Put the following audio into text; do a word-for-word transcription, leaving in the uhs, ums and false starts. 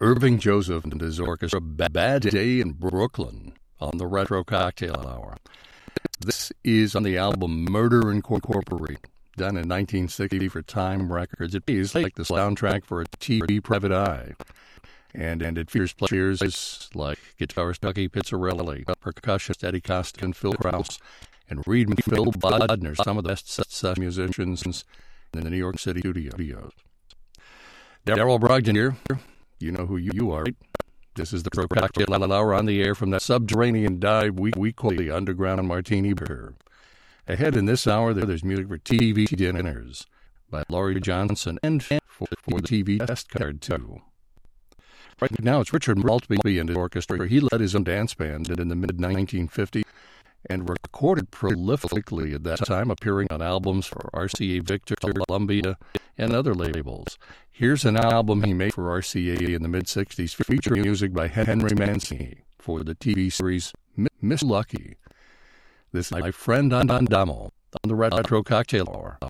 Irving Joseph and his orchestra, Bad Day in Brooklyn, on the Retro Cocktail Hour. This is on the album Murder Incorporated, done in nineteen sixty for Time Records. It is like the soundtrack for a T V Private Eye. And, and it features players like guitarist Dougie Pizzarelli, percussionist Eddie Costa and Phil Krause, and Reed and Phil Bodner, some of the best session musicians in the New York City studios. Daryl Brogdon here. You know who you, you are, right? This is the Pro Cocktail Hour on the air from that subterranean dive we, we call the Underground Martini Bar. Ahead in this hour, there's music for T V dinners by Laurie Johnson and for, for the T V test card, too. Right now, it's Richard Maltby and his orchestra. He led his own dance band in the mid nineteen fifties and recorded prolifically at that time, appearing on albums for R C A Victor, Columbia, and other labels. Here's an album he made for R C A in the mid sixties, featuring music by Henry Mancini for the T V series Miss Lucky. This is My Friend Adamo on the Retro Cocktail Hour.